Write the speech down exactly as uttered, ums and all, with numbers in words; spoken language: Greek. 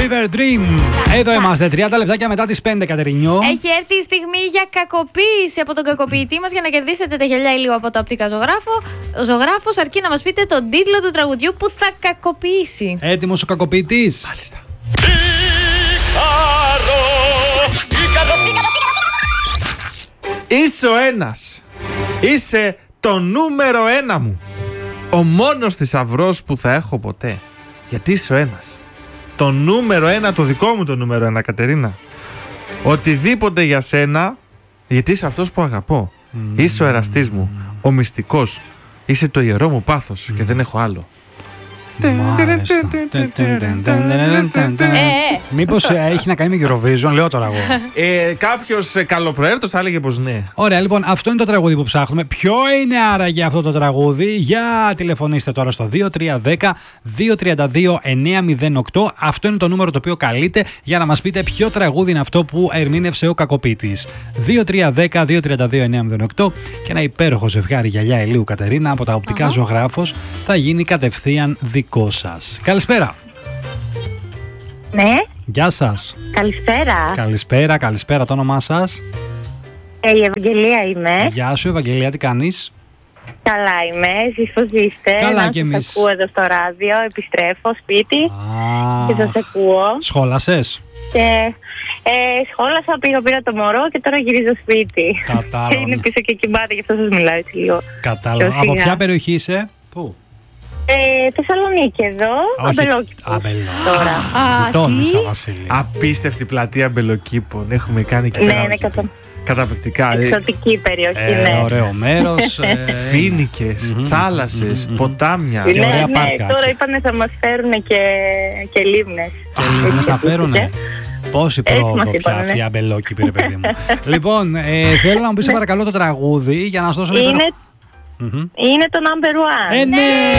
Fever Dream. Εδώ είμαστε, τριάντα λεπτάκια μετά τις πέντε, Κατερινιό. Έχει έρθει η στιγμή για κακοποίηση από τον κακοποιητή μας για να κερδίσετε τα γυαλιά ηλίου από τα οπτικά ζωγράφο. Ο ζωγράφος αρκεί να μας πείτε τον τίτλο του τραγουδιού που θα κακοποιήσει. Έτοιμος ο κακοποιητής. Μάλιστα. Είσαι ο ένας. Είσαι το νούμερο ένα μου. Ο μόνος θησαυρός που θα έχω ποτέ. Γιατί είσαι ο ένας. Το νούμερο ένα, το δικό μου το νούμερο ένα, Κατερίνα. Οτιδήποτε για σένα, γιατί είσαι αυτός που αγαπώ. Mm. Είσαι ο εραστής μου, ο μυστικός. Είσαι το ιερό μου πάθος mm. και δεν έχω άλλο. Μήπως έχει να κάνει με Eurovision, λέω τώρα εγώ. ε, Κάποιος καλοπροαίρετος θα έλεγε πως ναι. Ωραία, λοιπόν, αυτό είναι το τραγούδι που ψάχνουμε. Ποιο είναι άραγε αυτό το τραγούδι? Για τηλεφωνήστε τώρα στο δύο τρία ένα μηδέν δύο τρία δύο εννιά μηδέν οκτώ. Αυτό είναι το νούμερο το οποίο καλείτε για να μας πείτε ποιο τραγούδι είναι αυτό που ερμήνευσε ο κακοποιητής. δύο τρία ένα μηδέν δύο τρία δύο εννιά μηδέν οκτώ. Και ένα υπέροχο ζευγάρι γυαλιά ηλίου, Κατερίνα, από τα οπτικά uh-huh. ζωγράφος θα γίνει κατευθείαν δικό σας. Καλησπέρα. Ναι. Γεια σας. Καλησπέρα. Καλησπέρα, καλησπέρα. Το όνομά σας? Ε, η Ευαγγελία είμαι. Γεια σου, Ευαγγελία, τι κάνεις? Καλά είμαι, εσείς πώς είστε? Καλά να κι εμείς. Σας ακούω εδώ στο ράδιο, επιστρέφω σπίτι Α, και σας ακούω. Σχόλασες? Και ε, σχόλασα, πήγα πήρα το μωρό και τώρα γυρίζω σπίτι. Κατάλαβα. Και είναι πίσω και κοιμάται, γι' αυτό σας μιλάω έτσι λίγο. Κατάλαβα. Από ποια περιοχή είσαι? Πού? Ε, Θεσσαλονίκη εδώ, Αμπελόκηπος τώρα. Τόνισα, Βασίλη. Απίστευτη πλατεία Αμπελοκήπων. Έχουμε κάνει και Ναι, πέρα. είναι κατα... Καταπληκτικά. εξωτική περιοχή, ε, ναι. Ωραίο μέρος. ε... Φοίνικες, mm-hmm. θάλασσες, mm-hmm. ποτάμια. Ναι, και ωραία ναι, πάρκα. τώρα είπανε θα μας φέρουν και, και λίμνες. Και λίμνες θα φέρουνε. Πόση πρόοδο πια αυτή η ναι. Αμπελόκηπη, ρε παιδί μου. Λοιπόν, ε, θέλω να μου πεις ναι. παρακαλώ το τραγούδι για να σας δώσω είναι, ένα... είναι το number one. Ε, ναι.